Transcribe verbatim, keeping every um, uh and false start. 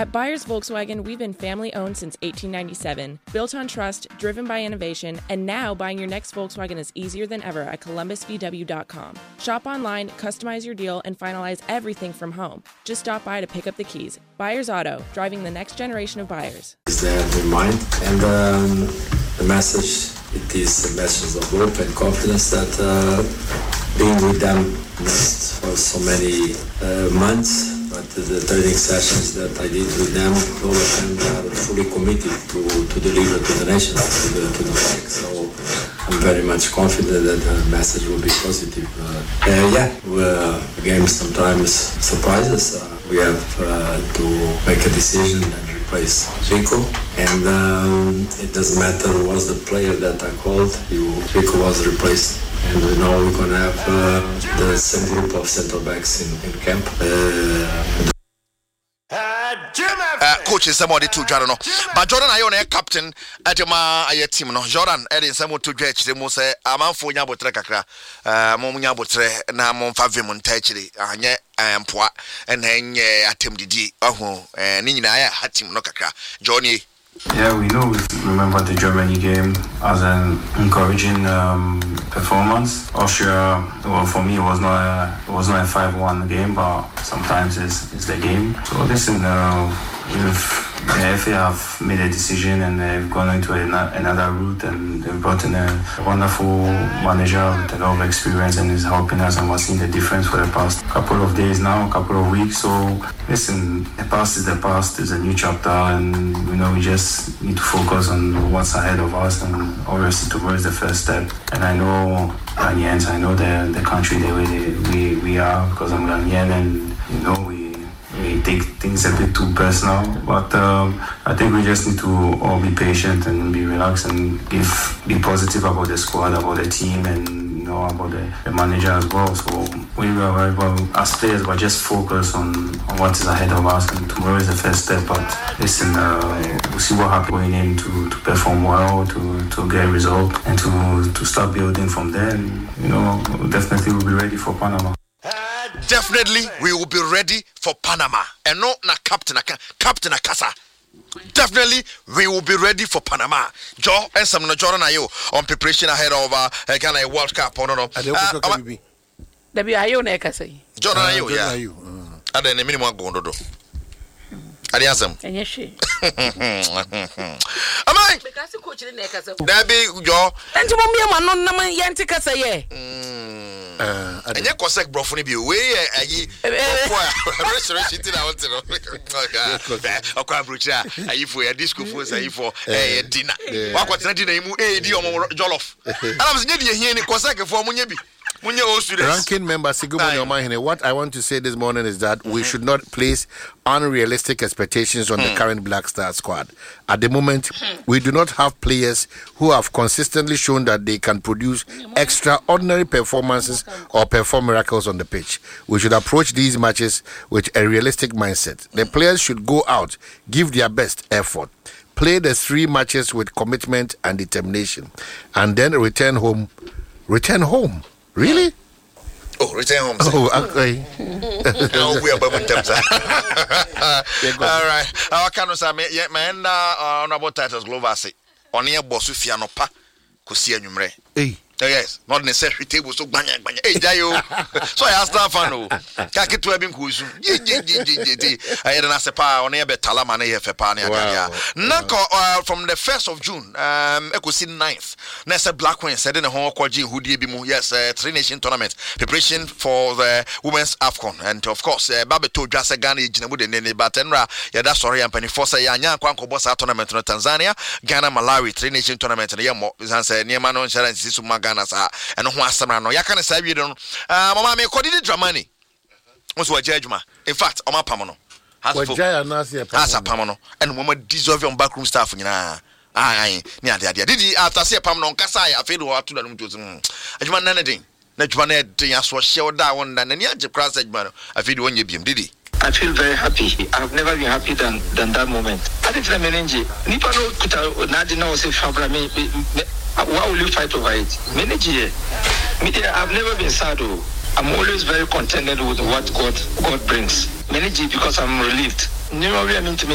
At Buyers Volkswagen, we've been family-owned since eighteen ninety-seven, built on trust, driven by innovation, and now buying your next Volkswagen is easier than ever at columbus v w dot com. Shop online, customize your deal, and finalize everything from home. Just stop by to pick up the keys. Buyers Auto, driving the next generation of buyers. Is there in mind? And um, the message, it is a message of hope and confidence that uh, being with them next for so many uh, months. But the training sessions that I did with them, all of them are fully committed to, to deliver to the nation, to the, to the flag. So I'm very much confident that the message will be positive. Uh, uh, yeah, well, the game sometimes surprises. Uh, we have uh, to make a decision and replace Rico. And um, it doesn't matter who was the player that I called, you, Rico was replaced. And we know we're going to have uh, the same group of central backs in, in camp. Uh, Uh, coach is somebody to Jordan, but Jordan, I own a captain at my team. No, Jordan, Eddie, someone to dredge the most. I'm on for Yabotre, uh, Momuyabotre, and I'm on Favimon Techri, and yet I am poor, and then I Tim D. Oh, and Nina had him Nokaka. Johnny. Yeah, we know. Remember the Germany game as an encouraging um, performance. Austria, well, for me, it was not a, it was not a five one game, but sometimes it's, it's the game. So listen, uh, if the F A have made a decision and they've gone into a, another route, and they've brought in a wonderful manager with a lot of experience and is helping us, and we're seeing the difference for the past couple of days now, couple of weeks. So listen, the past is the past. It's a new chapter, and you know we just need to focus on what's ahead of us, and obviously tomorrow is the first step. And I know Ghanaians, I know the the country the way they, we we are, because I'm Ghanaian, and you know we. We take things a bit too personal, but um, I think we just need to all be patient and be relaxed and give, be positive about the squad, about the team, and you know about the, the manager as well. So we are very well as players, but just focus on, on what is ahead of us. And tomorrow is the first step. But listen, uh, we'll see what happens going in to, to perform well, to to get a result, and to to start building from there. And, you know, definitely we'll be ready for Panama. Definitely, we will be ready for Panama. And no, na Captain, Captain Akasa. Definitely, we will be ready for Panama. Joe and some Jordan Ayo on preparation ahead of uh, Ghana World Cup. Oh no, no. W I O Nekasa. Jordan Ayo, yeah. I don't know minimum go do. Adiasem. And yes, she. Am I? Because the coach in Nekasa. That be Joe. And to me, I'm not Naman Yantikasa, yeah. Uh, and you cossack brofony be way a restoration to our Brucha. Are you for a disco for say for a dinner? What was not dinner? A deal Jollof. I was nearly here in Cossack for Munyabi. Ranking member Sigmund, what I want to say this morning is that mm-hmm. we should not place unrealistic expectations on mm. the current Black Star squad. At the moment, we do not have players who have consistently shown that they can produce extraordinary performances or perform miracles on the pitch. We should approach these matches with a realistic mindset. The players should go out, give their best effort, play the three matches with commitment and determination, and then return home. Return home. Really? Oh, return home. Oh, okay. Oh, we are about them. All right. Our canon say me man uh honorable titles Glovasi. Oni e boss Fiano pa kosi anwumre. Hey. Yes, not necessary table so gbanya gbanya. Hey, Jayo. So I asked that fan o. Ka ketu abi nkuzu. Ye ye ye ye ye. I na sepa oni e betala ma na ye fepa na ya. Now from the first of June, um ekosi ninth. Na say Black Queen said in the home kwaji hudie bi mu. Yes, uh, three nation tournament preparation for the women's AFCON, and of course uh, Babeto Dwase Ghana ejinamu de ne but enra ya da sorry ampani for say anya kwa nkobo sa tournament no Tanzania, Ghana, Malawi three nation tournament na ye mo say niema no insurance sisu Ghana sa eno ho asema no yaka ne sa wi no ah mama me kodi di dramani nso waje adwuma in fact o ma pam no waje anase pam asa pam no eno mama dissolve on backroom staff nyina ai ni ade ade didi after say pam no nkasa ya fe do ato da no mto adwuma na ne den na adwuma na den aso hye da won na ni age cross adwuma no afi do onye biem didi. I feel very happy. I've never been happy than than that moment. I think the meninge nipa no kuta na de na say fabra me why will you fight over it? Meninge me I've never been sad. I'm always very contented with what God God brings. Meninge because I'm relieved. You know what I mean to me.